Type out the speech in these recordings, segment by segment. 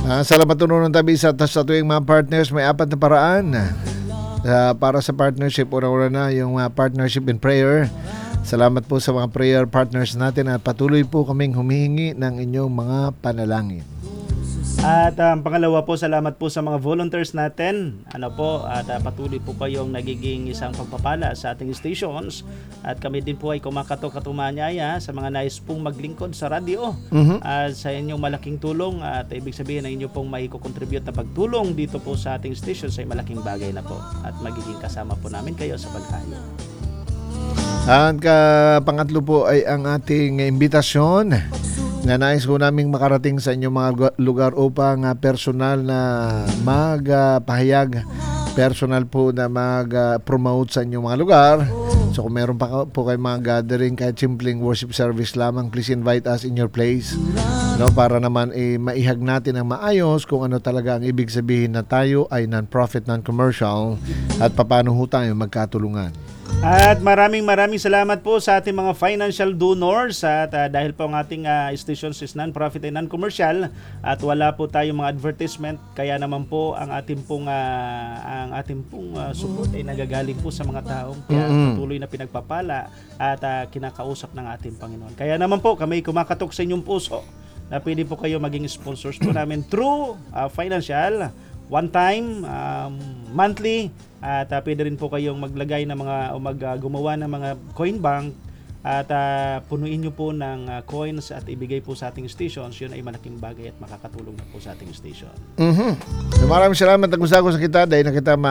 Sa labatunong ng tabi sa tuwing mga partners, may apat na paraan para sa partnership. Una-una na yung partnership in prayer. Salamat po sa mga prayer partners natin at patuloy po kaming humihingi ng inyong mga panalangin. At pangalawa po, salamat po sa mga volunteers natin. At patuloy po kayong nagiging isang pagpapala sa ating stations. At kami din po ay kumakato-katumanyaya sa mga nais pong maglingkod sa radio. At sa inyong malaking tulong at ibig sabihin na inyo pong may contribute na pagtulong dito po sa ating stations ay malaking bagay na po. At magiging kasama po namin kayo sa paghayo. At pangatlo po ay ang ating imbitasyon na nais ko naming makarating sa inyong mga lugar upang personal na magpahayag, personal po na mag-promote sa inyong mga lugar. So kung meron pa po kayong mga gathering, kahit simpleng worship service lamang, please invite us in your place, no, para naman maihag natin ang maayos kung ano talaga ang ibig sabihin na tayo ay non-profit, non-commercial at paano ho tayo magkatulungan. At maraming salamat po sa ating mga financial donors at dahil po ang ating stations is non-profit and non-commercial at wala po tayong mga advertisement, kaya naman po ang ating pong support ay nagagaling po sa mga taong kaya patuloy na pinagpapala at kinakausap ng ating Panginoon. Kaya naman po kami kumakatok sa inyong puso na pwede po kayo maging sponsors po namin through financial, one time, monthly, at pwede rin po kayong maglagay ng mga gumawa ng mga coin bank at punuin nyo po ng coins at ibigay po sa ating stations. Yun ay malaking bagay at makakatulong na po sa ating station. Maraming salamat na gusto ko sa kita dahil na kita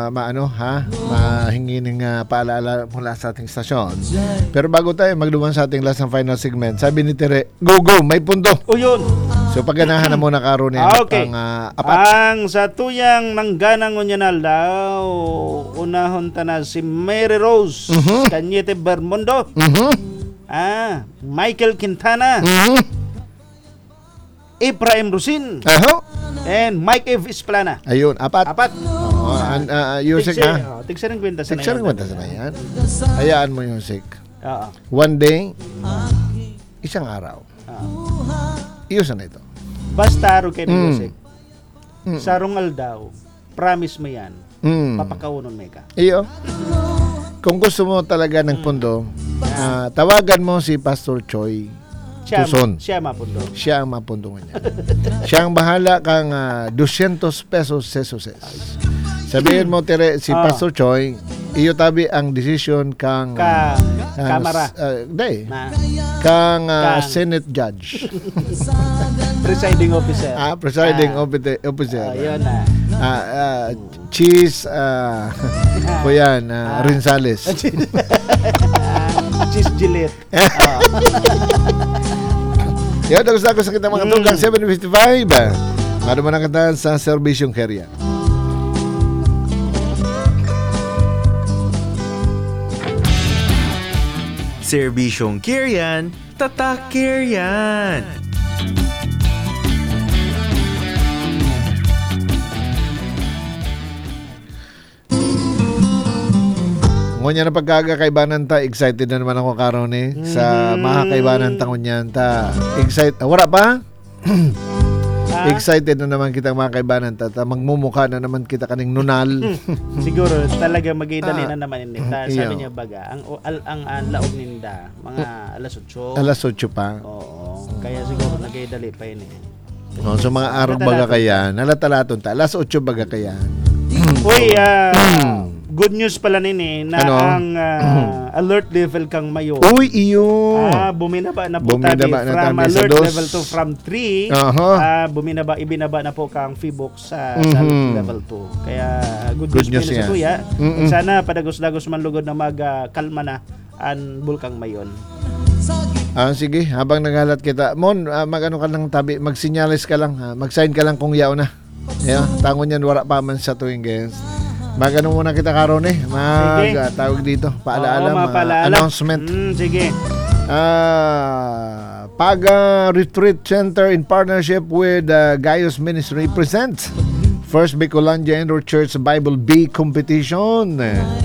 mahingi ng paalaala mula sa ating stasyon. Pero bago tayo magduman sa ating last and final segment, sabi ni Tere, go, may punto. O yun. So pagganahan na muna karon okay. ang apat. Ang sa tuyang nangganang unyanal daw, unahon ta na si Mary Rose Cañete Bermundo, Michael Quintana, Ephraim Rusin, and Mike Eve Isplana. Ayun, apat. Yusik ha? Tigsa ng kwenta sa na yan. Hayaan mo Yusik. Oo. One day, isang araw. Iusan na ito. Basta ro kay music. Sarong aldaw. Promise mo yan. Papakaunon mo ka. Iyo. Kung gusto mo talaga ng pundo, tawagan mo si Pastor Choi Tuson. Siya mapundo. Siya ang mapundungan niya. Siya ang bahala kang 200 pesos sesos. Sabihin mo Tere, si Pastor Choi, iyo tabi ang decision kang kamara. Kang Senate Judge. Presiding officer. Presiding officer. Ayun na. Cheese Kuyan Rinsales. Cheese Gillette. Yan, gusto ko sa kita mga tugang 755. Maduman ang kanta sa Servisyong Kerya. Serbisyong Keryan, Tatak Keryan. Ngunya na pagkakaibanan ta, excited na naman ako karon sa makakaibanan ta ngunyan ta. Wala pa? Excited na naman kitang makakaibanan ta. Magmumukha na naman kita kaning nunal. Siguro talaga magidali na naman ini. Sabi niya baga, ang laog ninda mga alas 8. Alas 8 pa. Oo. Kaya siguro nagidali pa ini. So mga araw baga kaya, nalatalaton ta. Alas 8 baga kaya. Uy, good news pala nini na ang alert level kang mayo. Uy, iyo. Buminaba na po tabi from alert level 2 from 3. Ibinaba na po kang Feebox sa level 2. Kaya good news sa kuya. Sana padagos-dagos man lugod na magkalma na ang bulkang mayon. Sige, habang naghalat kita. Mon, mag-ano ka lang tabi, magsinyalis ka lang. Mag-sign ka lang kung yaw na. Tangon yan, wala pa man sa tuwing guest. Magano muna kita karon tawag dito, paalaala, announcement. Sige. Paga Retreat Center in partnership with Gaius Ministry presents First Bicolandia Indoor Church Bible Bee Competition.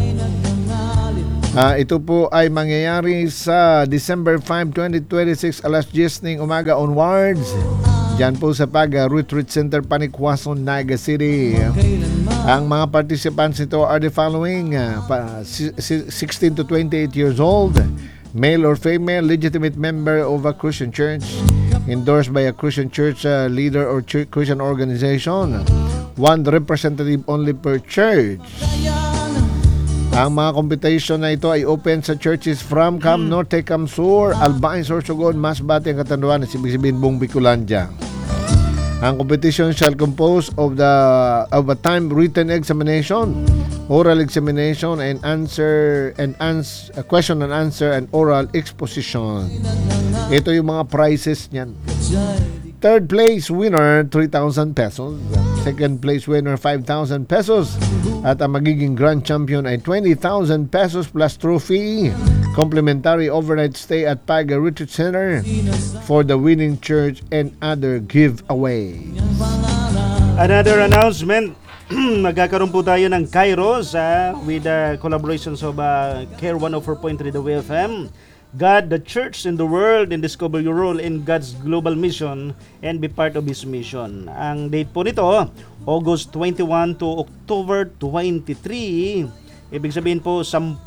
Ito po ay mangyayari sa December 5, 2026 alas 10 ng umaga onwards Diyan po sa Paga Retreat Center, Panikwason, Naga City. Ang mga participants nito are the following: 16 to 28 years old, male or female, legitimate member of a Christian church, endorsed by a Christian church leader or Christian organization, one representative only per church. Ang mga competition na ito ay open sa churches from Cam Norte, Cam Sur, Albay, Sorsogon, Masbate, ang Katanduan, at Sibig-Sibin, buong Bicolandia. Ang competition shall compose of a time written examination, oral examination, and question and answer, and oral exposition. Ito yung mga prizes niyan. Third place winner, 3,000 pesos. Second place winner, 5,000 pesos. At ang magiging grand champion ay 20,000 pesos plus trophy. Complimentary overnight stay at Paga Retreat Center for the winning church and other giveaway. Another announcement. Magkakaroon po tayo ng Kairos with the collaborations of Care 104.3 The WFM. God, the church in the world, and discover your role in God's global mission and be part of His mission. Ang date po nito, August 21 to October 23. Ibig sabihin po, 10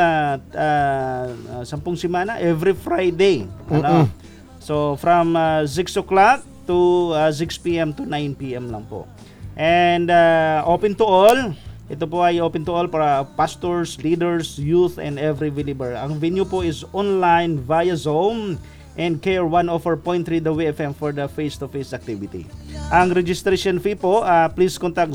simana, every Friday. So, from 6 o'clock to 6 p.m. to 9 p.m. lang po. And open to all. Ito po ay open to all para pastors, leaders, youth, and every believer. Ang venue po is online via Zoom and Care 104.3 The WFM for the face-to-face activity. Ang registration fee po, please contact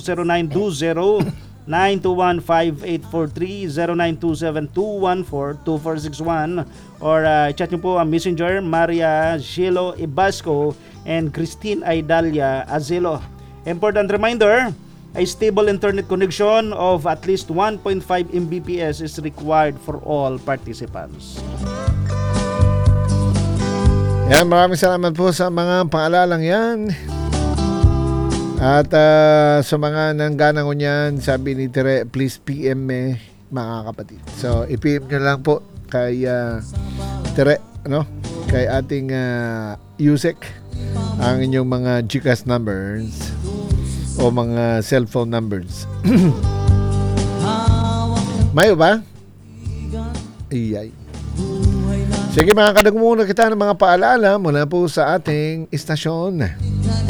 0920-921-5843, 0927-214-2461, or chat nyo po ang Messenger, Maria Cielo Ibasco and Christine Aidalia Azelo. Important reminder, a stable internet connection of at least 1.5 Mbps is required for all participants. Yan, maraming salamat po sa mga paalalang yan. At sa mga nangganang yan, sabi ni Tere, please PM me, mga kapatid. So, i-PM nyo lang po kay Tere, kay ating Yusek, ang inyong mga GCash numbers o mga cellphone numbers. Mayo ba? Iyay. Sige, mga kadagmuna kita ng mga paalala mula po sa ating istasyon.